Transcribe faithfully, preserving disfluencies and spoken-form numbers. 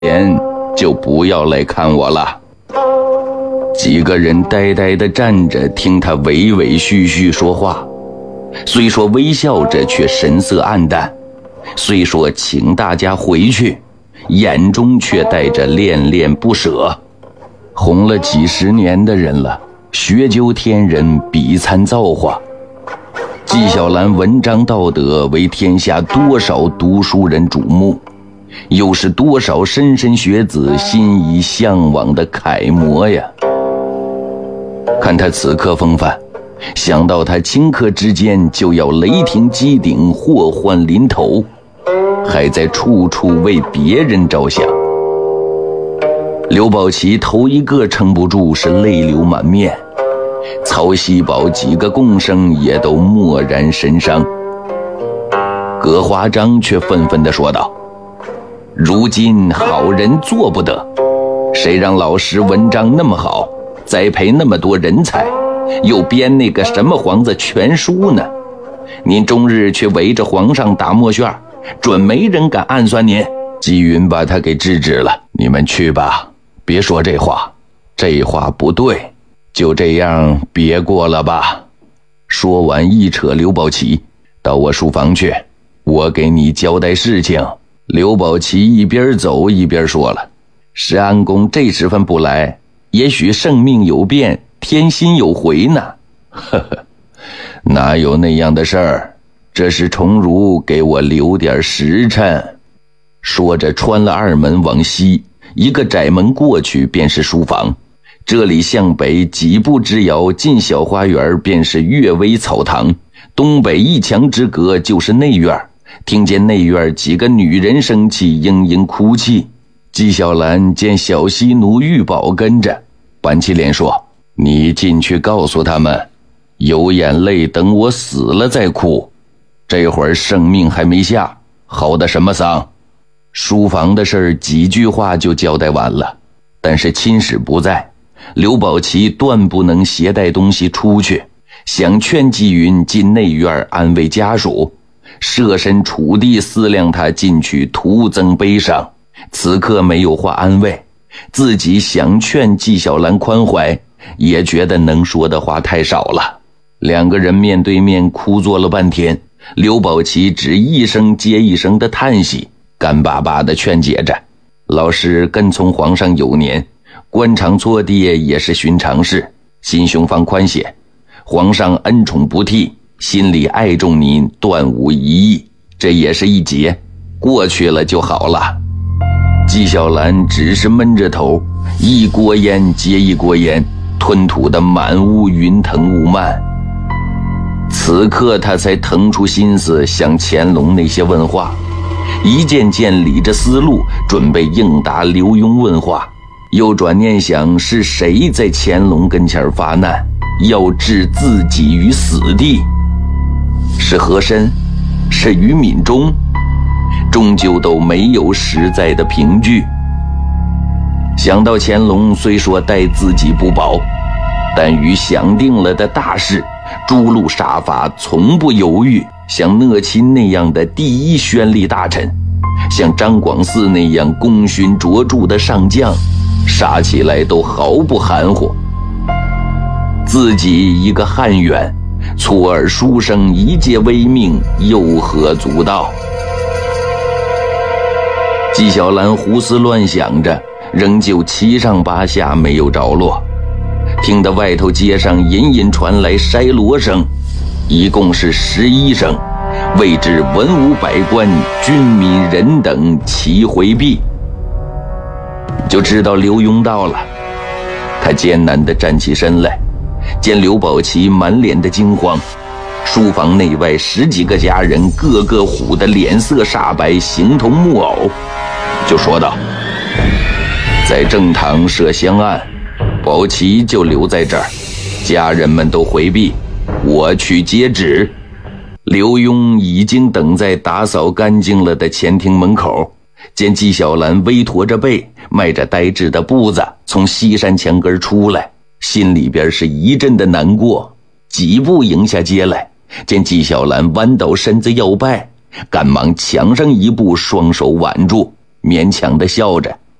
脸就不要来看我了。几个人呆呆地站着，听他委委絮絮说话，虽说微笑着，却神色黯淡，虽说请大家回去，眼中却带着恋恋不舍。红了几十年的人了，学究天人，比参造化。纪晓岚文章道德，为天下多少读书人瞩目，又是多少莘莘学子心仪向往的楷模呀。看他此刻风范，想到他顷刻之间就要雷霆击顶，祸患临头，还在处处为别人着想。刘宝奇头一个撑不住，是泪流满面，曹锡宝几个共生也都默然神伤。葛华章却愤愤地说道：如今好人做不得，谁让老师文章那么好，栽培那么多人才，又编那个什么皇子全书呢？您终日却围着皇上打墨旋，准没人敢暗算您。纪云把他给制止了：你们去吧，别说这话，这话不对，就这样别过了吧。说完一扯刘宝奇到我书房去，我给你交代事情。刘宝奇一边走一边说了：石安公这时分不来，也许圣命有变，天心有回呢。呵呵，哪有那样的事儿，这是崇儒给我留点时辰。说着穿了二门往西，一个窄门过去便是书房，这里向北几步之遥，进小花园便是阅微草堂，东北一墙之隔就是内院。听见内院几个女人生气，嘤嘤哭泣。纪晓岚见小西奴玉宝跟着，板起脸说：你进去告诉他们，有眼泪等我死了再哭，这会儿生命还没下，嚎的什么丧？书房的事儿几句话就交代完了，但是亲使不在，刘宝奇断不能携带东西出去，想劝纪云进内院安慰家属，设身处地思量他进去徒增悲伤，此刻没有话安慰，自己想劝纪晓岚宽怀，也觉得能说的话太少了。两个人面对面哭坐了半天，刘宝奇只一声接一声的叹息，干巴巴的劝解着：老师跟从皇上有年，官场错跌也是寻常事，心胸放宽些，皇上恩宠不替，心里爱重您，断无疑义，这也是一劫，过去了就好了。纪晓岚只是闷着头，一锅烟接一锅烟，吞吐得满屋云腾雾漫。此刻他才腾出心思向乾隆那些问话，一件件理着思路，准备应答刘墉问话，又转念想是谁在乾隆跟前发难，要置自己于死地？是和珅？是于敏中？终究都没有实在的凭据。想到乾隆虽说待自己不薄，但于想定了的大事，诸路杀伐从不犹豫，像讷亲那样的第一宣力大臣，像张广嗣那样功勋卓著的上将，杀起来都毫不含糊。自己一个汉远，错耳书生一介微命，又何足道？纪晓岚胡思乱想着，仍旧七上八下没有着落。听得外头街上隐隐传来筛锣声，一共是十一声，谓之文武百官、军民人等齐回避。就知道刘墉到了。他艰难地站起身来，见刘宝奇满脸的惊慌，书房内外十几个家人个个唬得脸色煞白，形同木偶，就说道：在正堂设香案，宝奇就留在这儿，家人们都回避，我去接旨。刘墉已经等在打扫干净了的前厅门口，见纪晓岚微驼着背，迈着呆滞的步子从西山墙根出来，心里边是一阵的难过，几步迎下街来，见纪晓岚弯倒身子要拜，赶忙抢上一步，双手挽住，勉强地笑着：